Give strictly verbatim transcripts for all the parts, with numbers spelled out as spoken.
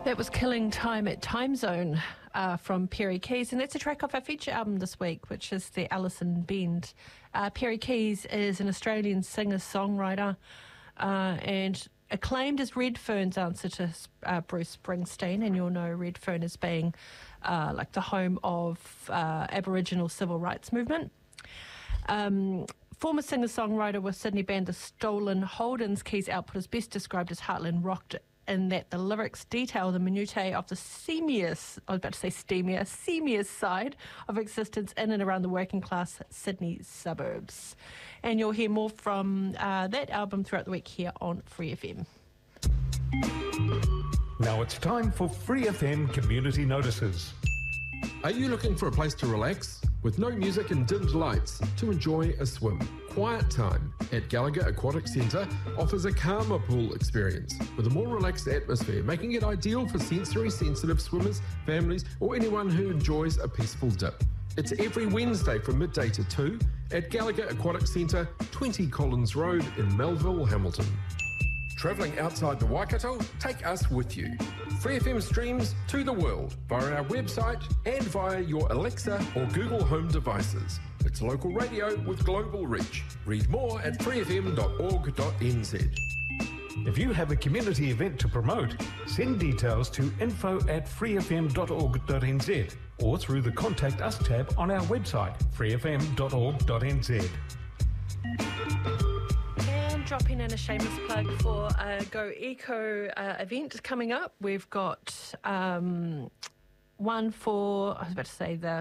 That was Killing Time at Time Zone uh, from Perry Keys, and that's a track off our feature album this week, which is the Alison Bend. Uh, Perry Keys is an Australian singer-songwriter uh, and acclaimed as Redfern's answer to uh, Bruce Springsteen, and you'll know Redfern as being uh, like the home of uh, Aboriginal civil rights movement. Um, former singer-songwriter with Sydney band The Stolen Holdens, Keys' output is best described as heartland rock, in that the lyrics detail the minutiae of the seamiest, I was about to say steamier, seamiest side of existence in and around the working class Sydney suburbs. And you'll hear more from uh, that album throughout the week here on Free F M. Now it's time for Free F M Community Notices. Are you looking for a place to relax? With no music and dimmed lights, to enjoy a swim. Quiet Time at Gallagher Aquatic Centre offers a calmer pool experience with a more relaxed atmosphere, making it ideal for sensory sensitive swimmers, families or anyone who enjoys a peaceful dip. It's every Wednesday from midday to two at Gallagher Aquatic Centre, twenty Collins Road in Melville, Hamilton. Travelling outside the Waikato? Take us with you. Free F M streams to the world via our website and via your Alexa or Google Home devices. It's local radio with global reach. Read more at free f m dot org dot n z. If you have a community event to promote, send details to info at free f m dot org dot n z or through the Contact Us tab on our website, free f m dot org dot n z. Dropping in a shameless plug for a Go Eco uh, event coming up. We've got um, one for, I was about to say the,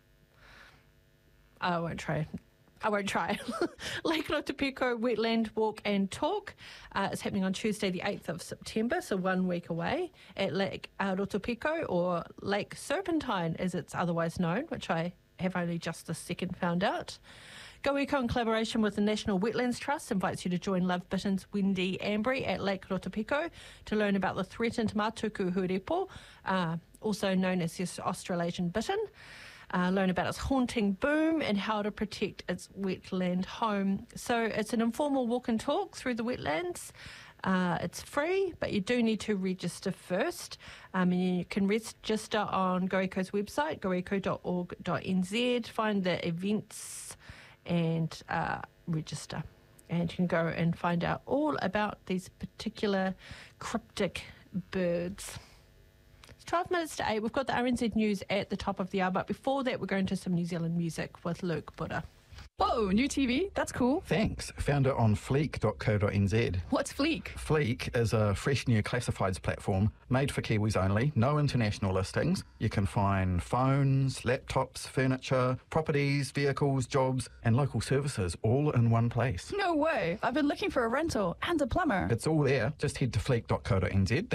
I won't try. I won't try. Lake Rotopico Wetland Walk and Talk. Uh, it's happening on Tuesday the eighth of September, so one week away, at Lake uh, Rotopico, or Lake Serpentine as it's otherwise known, which I have only just this second found out. Go Eco, in collaboration with the National Wetlands Trust, invites you to join Love Bitten's Wendy Ambry at Lake Rotopico to learn about the threatened Matuku hurepo, uh, also known as the Australasian bittern. Uh, learn about its haunting boom and how to protect its wetland home. So it's an informal walk and talk through the wetlands. Uh, it's free, but you do need to register first. Um, and you can register on Go Eco's website, go eco dot org dot n z, find the events and uh, register. And you can go and find out all about these particular cryptic birds. It's twelve minutes to eight. We've got the R N Z News at the top of the hour, but before that we're going to some New Zealand music with Luke Buddha. Whoa, new T V? That's cool. Thanks. Found it on fleek dot co dot n z. What's Fleek? Fleek is a fresh new classifieds platform made for Kiwis only, no international listings. You can find phones, laptops, furniture, properties, vehicles, jobs and local services all in one place. No way. I've been looking for a rental and a plumber. It's all there. Just head to fleek dot co dot n z.